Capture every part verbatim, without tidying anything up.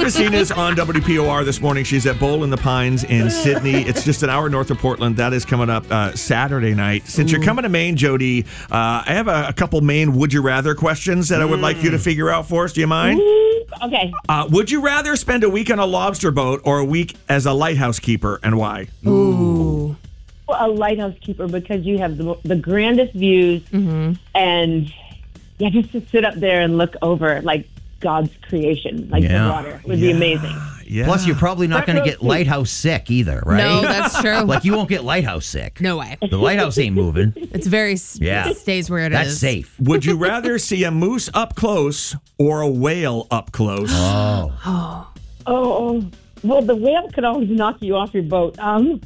Messina's on W P O R this morning. She's at Bowl in the Pines in Sydney. It's just an hour north of Portland. That is coming up uh, Saturday night. Since Ooh. you're coming to Maine, Jody, uh, I have a, a couple Maine would you rather questions that I would like you to figure out for us. Do you mind? Okay. Uh, would you rather spend a week on a lobster boat or a week as a lighthouse keeper, and why? Ooh. A lighthouse keeper, because you have the, the grandest views, mm-hmm. and yeah, just to sit up there and look over like God's creation, like yeah. the water, would yeah. be amazing. Yeah. Plus, you're probably not going to get lighthouse sick either, right? No, that's true. Like, you won't get lighthouse sick. No way. The lighthouse ain't moving. It's very, yeah. it stays where it that's is. That's safe. Would you rather see a moose up close or a whale up close? Oh. oh. Oh, well, the whale could always knock you off your boat. Um,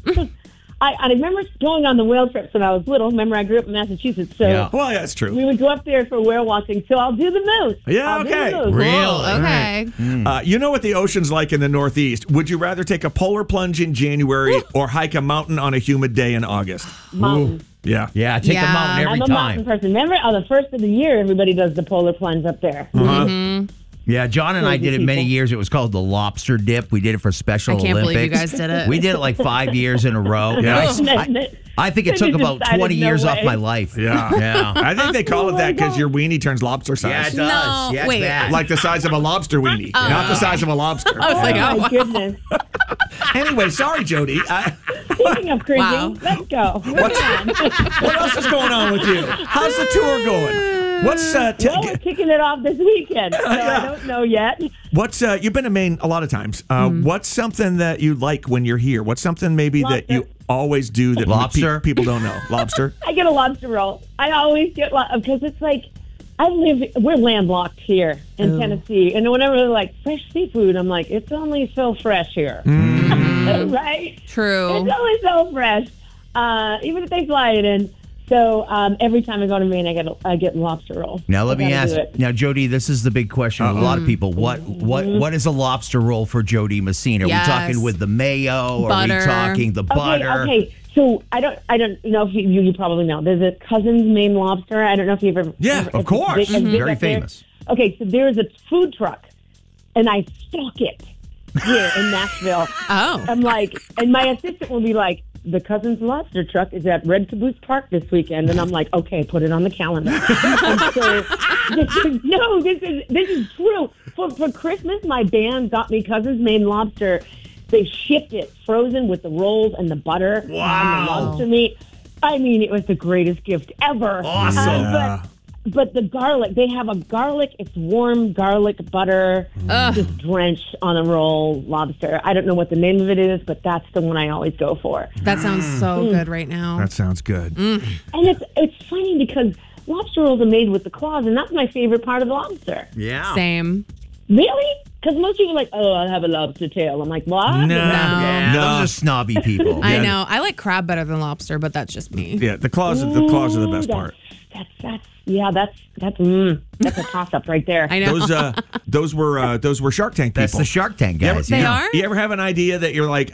I, I remember going on the whale trips when I was little. Remember, I grew up in Massachusetts, so yeah. well, yeah, that's true. We would go up there for whale watching. So I'll do the moose. Yeah, I'll okay. Do the moose. Really? Whoa, okay. Mm. Uh, you know what the ocean's like in the Northeast. Would you rather take a polar plunge in January or hike a mountain on a humid day in August? Mountain. Ooh. Yeah, yeah. Take yeah. a mountain every I'm a time. mountain person. Remember, on the first of the year, everybody does the polar plunge up there. Uh-huh. Mm-hmm. Yeah, John and I did it many years. It was called the lobster dip. We did it for Special I can't Olympics. believe you guys did it. We did it like five years in a row. Yeah. I, I, I think it took about twenty no years way. off my life. Yeah. Yeah. I think they call Oh it my that because God. your weenie turns lobster size. Yeah, it does. No, yeah, it's wait. bad. Like the size of a lobster weenie, Uh, not the size of a lobster. I was like, Oh, oh, my goodness. Anyway, sorry, Jody. Uh, Speaking of cringing, Wow. let's go. What's, what else is going on with you? How's the tour going? What's uh, t- well, we're kicking it off this weekend, so yeah. I don't know yet. What's uh, you've been to Maine a lot of times. Uh, mm. What's something that you like when you're here? What's something maybe Lobster. that you always do that Lobster? pe- people don't know? Lobster. I get a lobster roll. I always get because it's like I live. We're landlocked here in Ooh. Tennessee, and whenever they're like fresh seafood, I'm like, it's only so fresh here, Mm. right? True. It's only so fresh, uh, even if they fly it in. So um, every time I go to Maine, I get a, I get lobster roll. Now let I me gotta ask. Now, Jody, this is the big question with a lot of people. What what what is a lobster roll for Jody Messina? Are Yes. we talking with the mayo? Butter. Are we talking the butter? Okay, okay. So I don't, I don't know if you, you, you probably know. There's a Cousin's Maine Lobster. I don't know if you've ever. Yeah, if of it's course. big- Mm-hmm. big Very up there. famous. Okay, so there's a food truck, and I stock it here in Nashville. Oh. I'm like, and my assistant will be like, the Cousin's Lobster truck is at Red Caboose Park this weekend, and I'm like, okay, put it on the calendar. And so, this is, no, this is this is true. For for Christmas, my band got me Cousin's Maine Lobster. They shipped it frozen with the rolls and the butter Wow. and the lobster meat. I mean, it was the greatest gift ever. Awesome. Uh, but, but the garlic, they have a garlic, it's warm garlic butter, Ugh. just drenched on a roll lobster. I don't know what the name of it is, but that's the one I always go for. That sounds so Mm. good right now. That sounds good. Mm. And it's it's funny because lobster rolls are made with the claws, and that's my favorite part of lobster. Yeah. Same. Really? Because most people are like, oh, I'll have a lobster tail. I'm like, what? No. Yeah, No. those are snobby people. I Yeah. know. I like crab better than lobster, but that's just me. Yeah, the claws. The claws are the best Ooh, part. That's, that's, that's, yeah, that's, that's, mm, that's a toss-up right there. I know. Those uh, those were uh, those were Shark Tank people. That's the Shark Tank You ever, guys. They yeah. are? You ever have an idea that you're like,